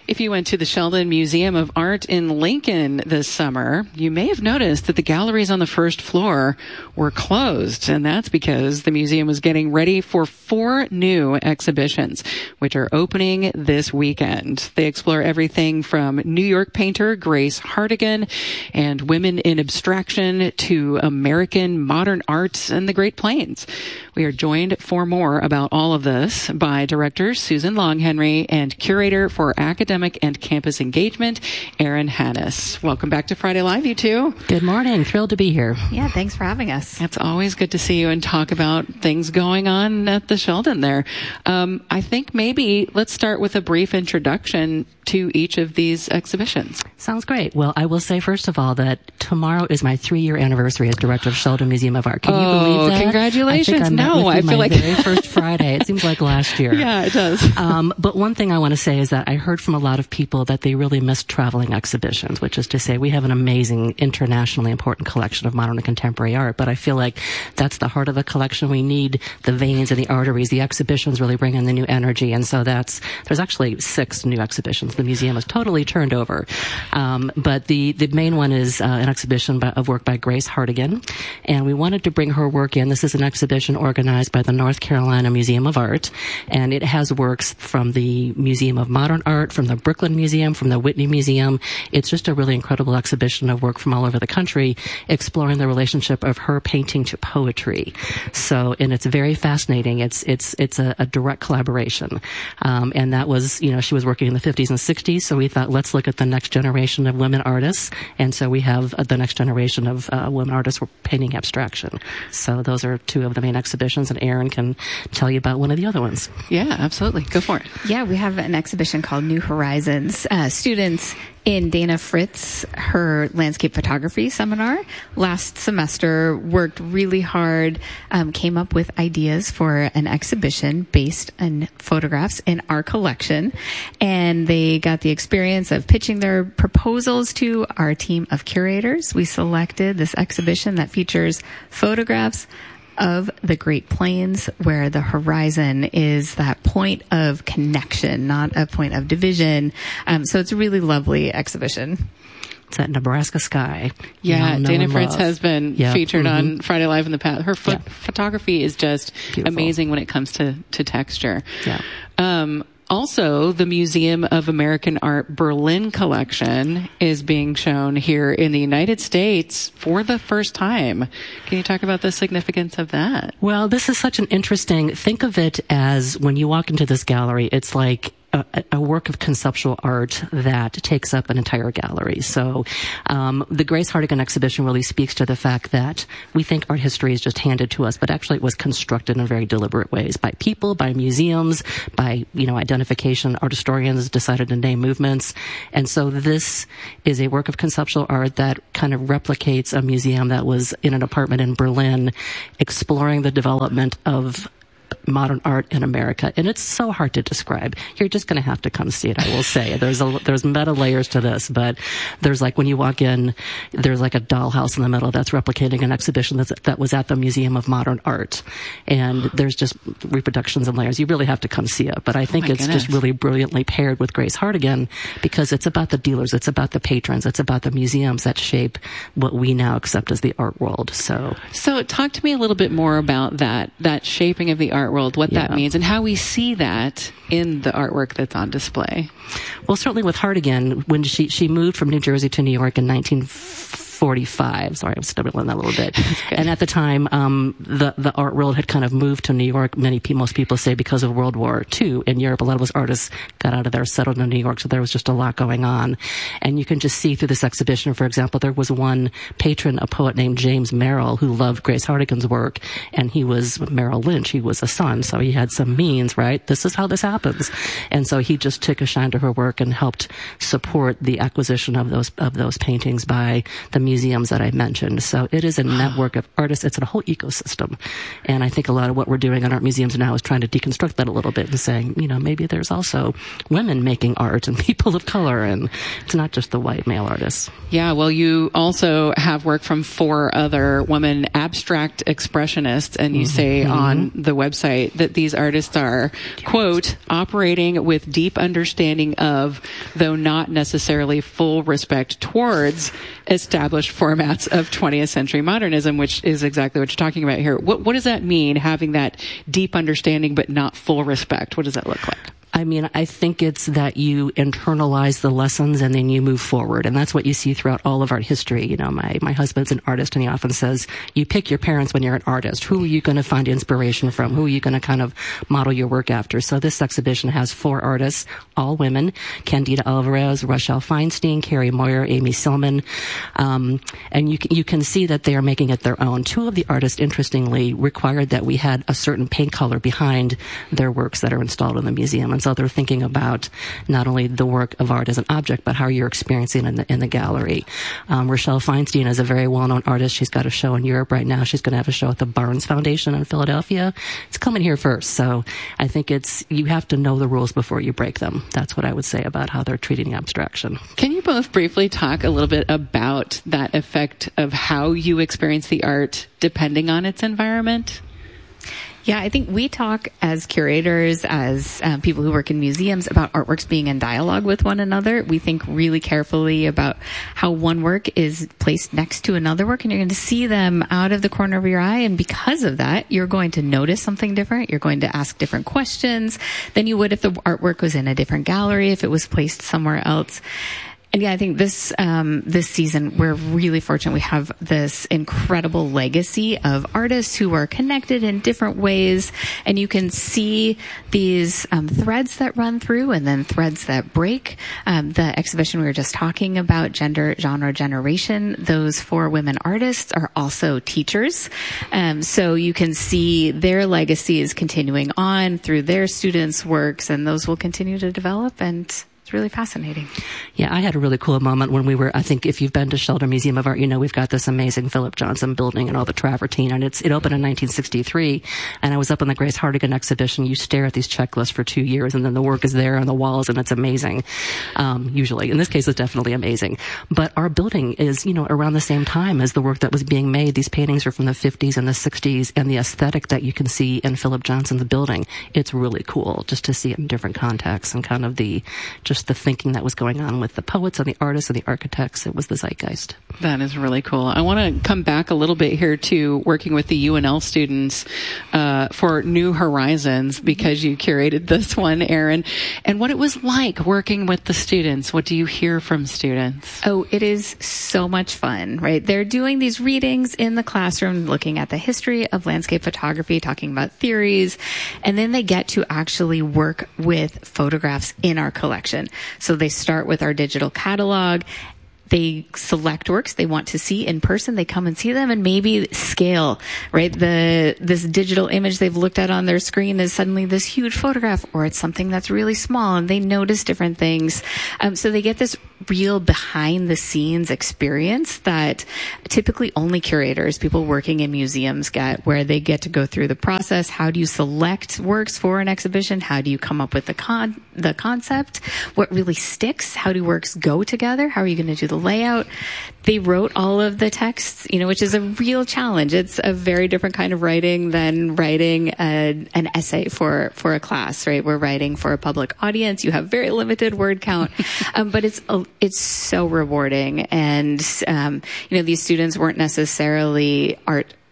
If you went to the Sheldon Museum of Art in Lincoln this summer, you may have noticed that the galleries on the first floor were closed, and that's because the museum was getting ready for 4 new exhibitions, which are opening this weekend. They explore everything from New York painter Grace Hartigan and women in abstraction to American modern art and the Great Plains. We are joined for more about all of this by director Susan Longhenry and curator for academic and campus engagement, Erin Hannes. Welcome back to Friday Live, you two. Good morning. Thrilled to be here. Yeah, thanks for having us. It's always good to see you and talk about things going on at the Sheldon there. I think maybe let's start with a brief introduction to each of these exhibitions. Sounds great. Well, I will say, first of all, that tomorrow is my 3-year anniversary as director of Sheldon Museum of Art. Can you believe that? Congratulations. I feel like very first Friday. It seems like last year. Yeah, it does. But one thing I want to say is that I heard from a lot of people that they really missed traveling exhibitions, which is to say we have an amazing internationally important collection of modern and contemporary art, but I feel like that's the heart of the collection. We need the veins and the arteries. The exhibitions really bring in the new energy, and so there's actually 6 new exhibitions. The museum is totally turned over. But the main one is an exhibition of work by Grace Hartigan, and we wanted to bring her work in. This is an exhibition organized by the North Carolina Museum of Art, and it has works from the Museum of Modern Art, from the Brooklyn Museum, from the Whitney Museum. It's just a really incredible exhibition of work from all over the country, exploring the relationship of her painting to poetry. So, and it's very fascinating. It's a direct collaboration. And that was, she was working in the 50s and 60s, so we thought, let's look at the next generation of women artists. And so we have the next generation of women artists painting abstraction. So those are 2 of the main exhibitions, and Erin can tell you about one of the other ones. Yeah, absolutely. Go for it. Yeah, we have an exhibition called New Horizons. Students in Dana Fritz, her landscape photography seminar last semester, worked really hard, came up with ideas for an exhibition based on photographs in our collection, and they got the experience of pitching their proposals to our team of curators. We selected this exhibition that features photographs of the Great Plains, where the horizon is that point of connection, not a point of division. So it's a really lovely exhibition. It's that Nebraska sky. Yeah, Dana Fritz has been featured on Friday Live in the past. Her photography is just beautiful. Amazing when it comes to texture. Yeah. Also, the Museum of American Art Berlin collection is being shown here in the United States for the first time. Can you talk about the significance of that? Well, this is such an interesting, think of it as when you walk into this gallery, it's like a work of conceptual art that takes up an entire gallery. So the Grace Hartigan exhibition really speaks to the fact that we think art history is just handed to us, but actually it was constructed in very deliberate ways by people, by museums, by identification. Art historians decided to name movements. And so this is a work of conceptual art that kind of replicates a museum that was in an apartment in Berlin, exploring the development of modern art in America, and it's so hard to describe. You're just going to have to come see it, I will say. There's meta layers to this, but there's like when you walk in, there's like a dollhouse in the middle that's replicating an exhibition that was at the Museum of Modern Art, and there's just reproductions and layers. You really have to come see it, but I think it's just really brilliantly paired with Grace Hartigan because it's about the dealers, it's about the patrons, it's about the museums that shape what we now accept as the art world. So talk to me a little bit more about that shaping of the art world, what that means, and how we see that in the artwork that's on display. Well, certainly with Hartigan, when she moved from New Jersey to New York in 1945. Sorry, I'm stumbling that a little bit. And at the time, the art world had kind of moved to New York. Most people say because of World War II in Europe. A lot of those artists got out of there, settled in New York, so there was just a lot going on. And you can just see through this exhibition, for example, there was one patron, a poet named James Merrill, who loved Grace Hartigan's work, and he was Merrill Lynch. He was a son, so he had some means, right? This is how this happens. And so he just took a shine to her work and helped support the acquisition of those paintings by the museums that I mentioned. So it is a network of artists. It's a whole ecosystem. And I think a lot of what we're doing in art museums now is trying to deconstruct that a little bit and saying, maybe there's also women making art and people of color, and it's not just the white male artists. Yeah, well, you also have work from 4 other women abstract expressionists, and you say on the website that these artists are, quote, operating with deep understanding of, though not necessarily full respect towards, established formats of 20th century modernism, which is exactly what you're talking about here. What does that mean, having that deep understanding but not full respect? What does that look like? I mean, I think it's that you internalize the lessons and then you move forward. And that's what you see throughout all of art history. My husband's an artist, and he often says, you pick your parents when you're an artist. Who are you going to find inspiration from? Who are you going to kind of model your work after? So this exhibition has 4 artists, all women: Candida Alvarez, Rochelle Feinstein, Carrie Moyer, Amy Silman. And you can see that they are making it their own. 2 of the artists, interestingly, required that we had a certain paint color behind their works that are installed in the museum. And so they're thinking about not only the work of art as an object, but how you're experiencing it in the gallery. Rochelle Feinstein is a very well-known artist. She's got a show in Europe right now. She's going to have a show at the Barnes Foundation in Philadelphia. It's coming here first. So I think you have to know the rules before you break them. That's what I would say about how they're treating abstraction. Can you both briefly talk a little bit about that effect of how you experience the art depending on its environment? Yeah, I think we talk as curators, as people who work in museums, about artworks being in dialogue with one another. We think really carefully about how one work is placed next to another work, and you're going to see them out of the corner of your eye. And because of that, you're going to notice something different. You're going to ask different questions than you would if the artwork was in a different gallery, if it was placed somewhere else. And yeah, I think this season, we're really fortunate. We have this incredible legacy of artists who are connected in different ways. And you can see these threads that run through and then threads that break. The exhibition we were just talking about, Gender, Genre, Generation, those 4 women artists are also teachers. So you can see their legacy is continuing on through their students' works, and those will continue to develop, and really fascinating. Yeah, I had a really cool moment when I think if you've been to Shelter Museum of Art, we've got this amazing Philip Johnson building and all the travertine, and it opened in 1963, and I was up on the Grace Hardigan exhibition. You stare at these checklists for 2 years, and then the work is there on the walls, and it's amazing. Usually. In this case, it's definitely amazing. But our building is, around the same time as the work that was being made. These paintings are from the 50s and the 60s, and the aesthetic that you can see in Philip Johnson's building, it's really cool just to see it in different contexts and kind of the thinking that was going on with the poets and the artists and the architects. It was the zeitgeist. That is really cool. I want to come back a little bit here to working with the UNL students for New Horizons, because you curated this one, Erin, and what it was like working with the students. What do you hear from students? Oh, it is so much fun, right? They're doing these readings in the classroom, looking at the history of landscape photography, talking about theories, and then they get to actually work with photographs in our collection. So they start with our digital catalog. They select works they want to see in person. They come and see them, and maybe scale, right? This digital image they've looked at on their screen is suddenly this huge photograph, or it's something that's really small, and they notice different things. So they get this real behind the scenes experience that typically only curators, people working in museums get, where they get to go through the process. How do you select works for an exhibition? How do you come up with the concept? What really sticks? How do works go together? How are you going to do the layout? They wrote all of the texts, which is a real challenge. It's a very different kind of writing than writing an essay for a class, right? We're writing for a public audience. You have very limited word count, but it's so rewarding. And these students weren't necessarily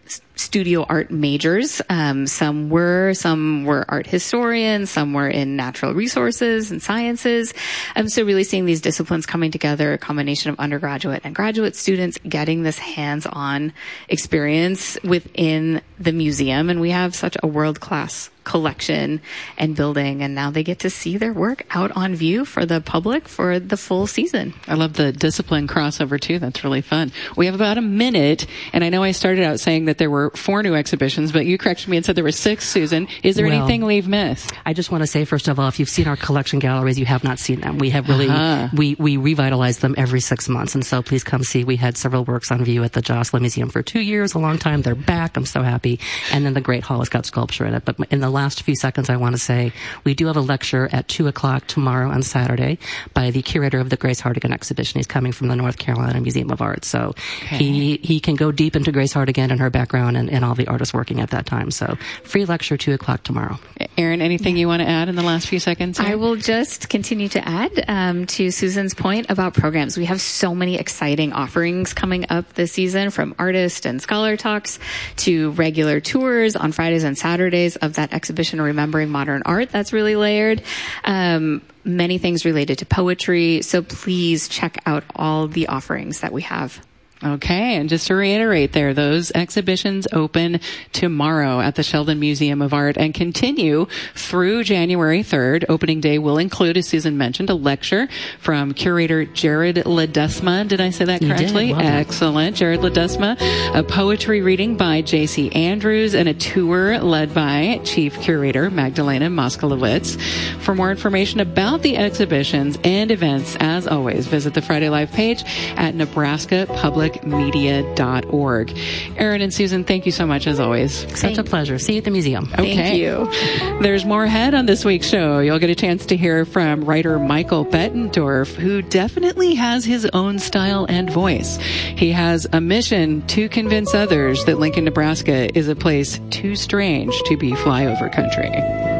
studio art majors. Some were art historians, some were in natural resources and sciences. So really seeing these disciplines coming together, a combination of undergraduate and graduate students getting this hands-on experience within the museum. And we have such a world-class collection and building, and now they get to see their work out on view for the public for the full season. I love the discipline crossover too. That's really fun. We have about a minute, and I know I started out saying that there were were 4 new exhibitions, but you corrected me and said there were 6, Susan. Is there anything we've missed? I just want to say, first of all, if you've seen our collection galleries, you have not seen them. We have really, we revitalize them every 6 months. And so please come see. We had several works on view at the Joslin Museum for 2 years, a long time. They're back. I'm so happy. And then the Great Hall has got sculpture in it. But in the last few seconds, I want to say we do have a lecture at 2:00 tomorrow on Saturday by the curator of the Grace Hardigan exhibition. He's coming from the North Carolina Museum of Art. So he can go deep into Grace Hardigan and her background and all the artists working at that time. So free lecture, 2:00 tomorrow. Erin, anything you want to add in the last few seconds here? I will just continue to add to Susan's point about programs. We have so many exciting offerings coming up this season, from artist and scholar talks to regular tours on Fridays and Saturdays of that exhibition, Remembering Modern Art. That's really layered. Many things related to poetry. So please check out all the offerings that we have. Okay, and just to reiterate there, those exhibitions open tomorrow at the Sheldon Museum of Art and continue through January 3rd. Opening day will include, as Susan mentioned, a lecture from curator Jared Ledesma. Did I say that correctly? You did. Well done. Excellent. Jared Ledesma. A poetry reading by J.C. Andrews and a tour led by Chief Curator Magdalena Moskalowicz. For more information about the exhibitions and events, as always, visit the Friday Live page at nebraskapublicmedia.org. Erin and Susan, thank you so much as always. Such a pleasure. See you at the museum. Okay. Thank you. There's more ahead on this week's show. You'll get a chance to hear from writer Michael Bettendorf, who definitely has his own style and voice. He has a mission to convince others that Lincoln, Nebraska is a place too strange to be flyover country.